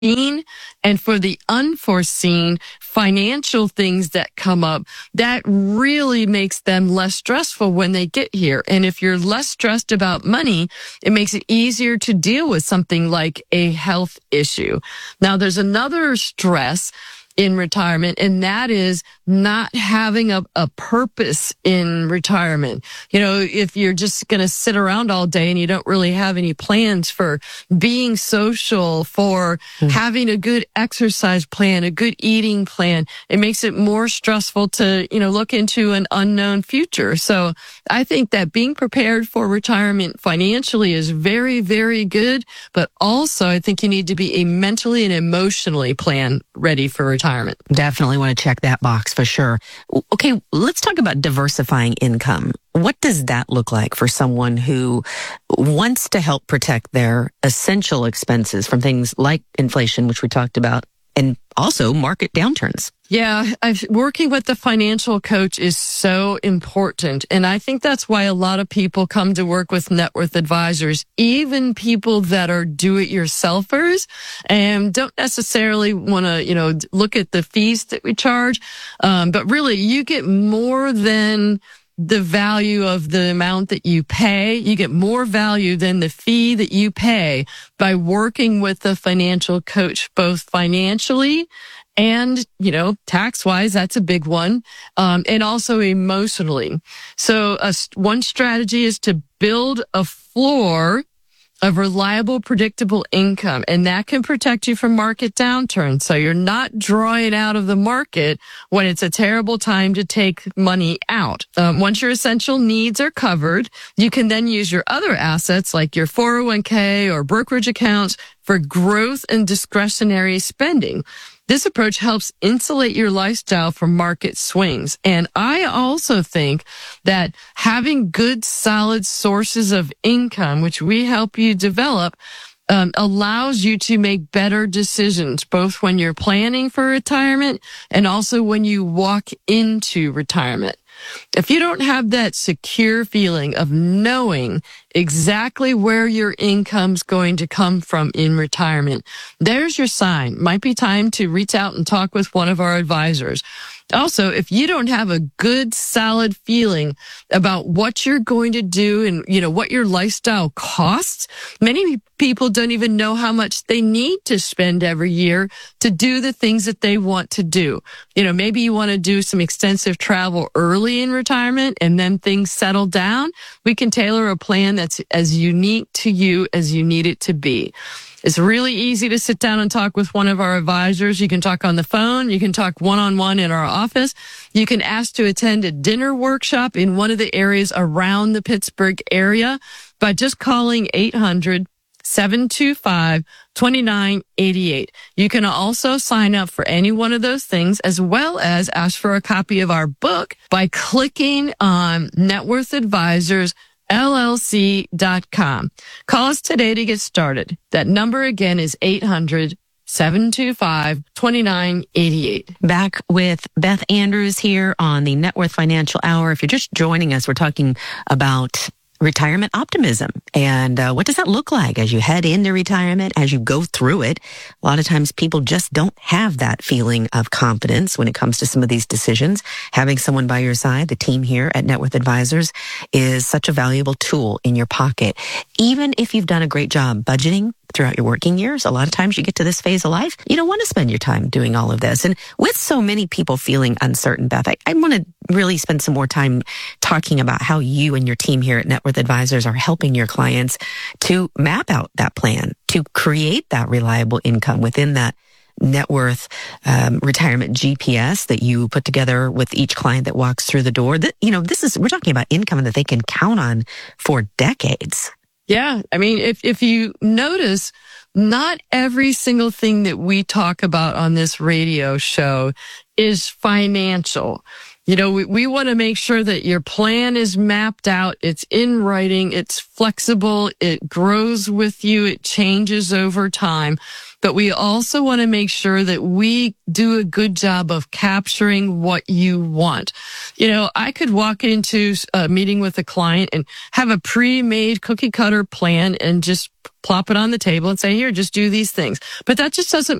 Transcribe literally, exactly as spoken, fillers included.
and for the unforeseen financial things that come up, that really makes them less stressful when they get here. And if you're less stressed about money, it makes it easier to deal with something like a health issue. Now, there's another stress in retirement, and that is not having a, a purpose in retirement. You know, if you're just going to sit around all day and you don't really have any plans for being social, for mm. having a good exercise plan, a good eating plan, it makes it more stressful to, you know, look into an unknown future. So I think that being prepared for retirement financially is very, very good. But also, I think you need to be a mentally and emotionally plan ready for retirement. Retirement. Definitely want to check that box for sure. Okay, let's talk about diversifying income. What does that look like for someone who wants to help protect their essential expenses from things like inflation, which we talked about, and also market downturns? Yeah, I've, working with the financial coach is so important. And I think that's why a lot of people come to work with Net Worth Advisors, even people that are do-it-yourselfers and don't necessarily want to, you know, look at the fees that we charge. Um, but really, you get more than the value of the amount that you pay. You get more value than the fee that you pay by working with the financial coach, both financially and, you know, tax-wise, that's a big one, um, and also emotionally. So uh, one strategy is to build a floor of reliable, predictable income, and that can protect you from market downturns. So you're not drawing out of the market when it's a terrible time to take money out. Um, once your essential needs are covered, you can then use your other assets like your four oh one k or brokerage accounts for growth and discretionary spending. This approach helps insulate your lifestyle from market swings. And I also think that having good, solid sources of income, which we help you develop, um, allows you to make better decisions, both when you're planning for retirement and also when you walk into retirement. If you don't have that secure feeling of knowing exactly where your income's going to come from in retirement, there's your sign. Might be time to reach out and talk with one of our advisors. Also, if you don't have a good, solid feeling about what you're going to do and, you know, what your lifestyle costs, many people don't even know how much they need to spend every year to do the things that they want to do. You know, maybe you want to do some extensive travel early in retirement and then things settle down. We can tailor a plan that's as unique to you as you need it to be. It's really easy to sit down and talk with one of our advisors. You can talk on the phone. You can talk one-on-one in our office. You can ask to attend a dinner workshop in one of the areas around the Pittsburgh area by just calling eight hundred, seven two five, two nine eight eight. You can also sign up for any one of those things as well as ask for a copy of our book by clicking on Net Worth Advisors L L C dot com. Call us today to get started. That number again is eight hundred, seven two five, two nine eight eight. Back with Beth Andrews here on the Net Worth Financial Hour. If you're just joining us, we're talking about retirement optimism. And uh, what does that look like as you head into retirement, as you go through it? A lot of times people just don't have that feeling of confidence when it comes to some of these decisions. Having someone by your side, the team here at Net Worth Advisors, is such a valuable tool in your pocket. Even if you've done a great job budgeting throughout your working years, a lot of times you get to this phase of life, you don't want to spend your time doing all of this. And with so many people feeling uncertain, Beth, I, I want to really spend some more time talking about how you and your team here at Net Worth Advisors are helping your clients to map out that plan, to create that reliable income within that net worth um, retirement G P S that you put together with each client that walks through the door. That, you know, this is, we're talking about income that they can count on for decades. Yeah. I mean, if, if you notice, not every single thing that we talk about on this radio show is financial. You know, we, we want to make sure that your plan is mapped out. It's in writing. It's flexible. It grows with you. It changes over time. But we also want to make sure that we do a good job of capturing what you want. You know, I could walk into a meeting with a client and have a pre-made cookie cutter plan and just plop it on the table and say, here, just do these things. But that just doesn't